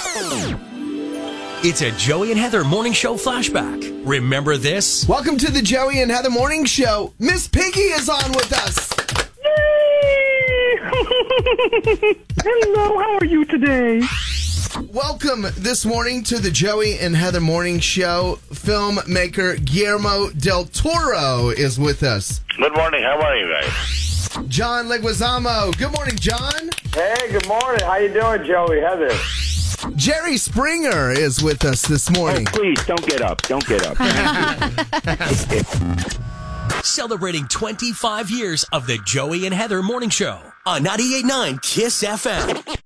It's a Joey and Heather Morning Show flashback. Remember this? Welcome to the Joey and Heather Morning Show. Miss Piggy is on with us. Hello, how are you today? Welcome this morning to the Joey and Heather Morning Show. Filmmaker Guillermo del Toro is with us. Good morning. How are you guys? John Leguizamo. Good morning, John. Hey, good morning. How you doing, Joey, Heather? Jerry Springer is with us this morning. Oh, please, don't get up. Don't get up. Celebrating 25 years of the Joey and Heather Morning Show on 98.9 KISS FM.